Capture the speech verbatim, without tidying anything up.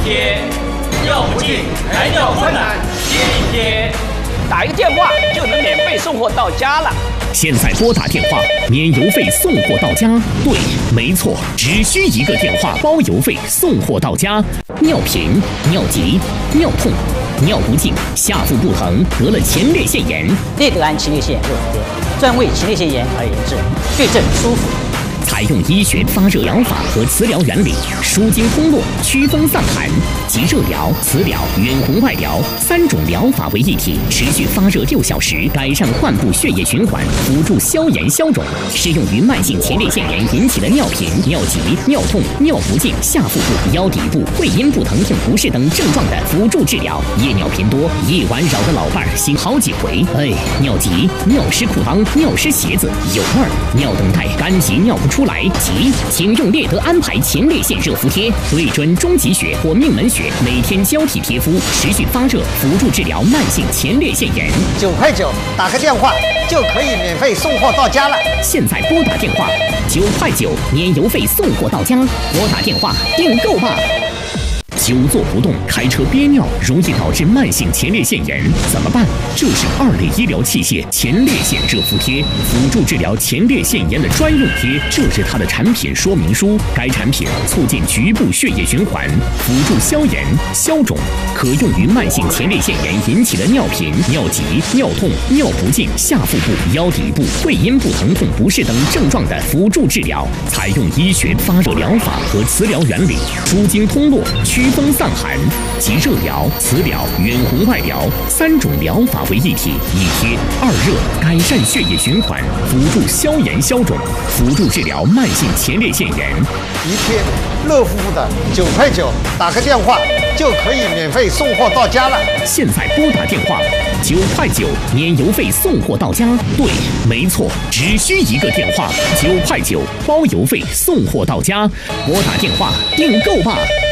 贴，尿不尽，排尿困难，贴一贴， 打一个电话就能免费送货到家了。 现在拨打电话，免邮费送货到家。对，没错，只需一个电话，包邮费送货到家。尿频、尿急、尿痛、尿不尽、下腹不疼，得了前列腺炎。 列德安前列腺热敷贴，专为前列腺炎而研制，对症舒服。 采用医学发热疗法和磁疗原理，舒筋通络、祛风散寒，集热疗、磁疗、远红外疗三种疗法为一体，持续发热六小时，改善患部血液循环，辅助消炎消肿。适用于慢性前列腺炎引起的尿频、尿急、尿痛、尿不尽、下腹部、腰底部、会阴部疼痛不适等症状的辅助治疗。夜尿频多，夜晚扰得老伴儿醒好几回。哎，尿急、尿湿裤裆、尿湿鞋子有味儿，尿等待干急尿不出来，急，请用列德安排前列腺热敷贴，对准中极穴或命门穴，每天交替贴敷，持续发热，辅助治疗慢性前列腺炎。 九块九，打个电话就可以免费送货到家了。 现在拨打电话，九块九，免邮费送货到家。拨打电话订购吧。久坐不动，开车憋尿，容易导致慢性前列腺炎，怎么办？这是二类医疗器械前列腺热敷贴，辅助治疗前列腺炎的专用贴。这是它的产品说明书。该产品促进局部血液循环，辅助消炎消肿，可用于慢性前列腺炎引起的尿频、尿急、尿痛、尿不尽、下腹部、腰底部、会阴部疼痛不适等症状的辅助治疗。采用医学发热疗法和磁疗原理，舒筋通络、祛风散寒，集热疗、磁疗、远红外疗三种疗法为一体，一贴二热，改善血液循环，辅助消炎消肿，辅助治疗慢性前列腺炎。 一贴热敷敷的，九块九，打个电话就可以免费送货到家了。 现在拨打电话，九块九，免邮费送货到家。对，没错，只需一个电话，九块九，包邮费送货到家。拨打电话订购吧。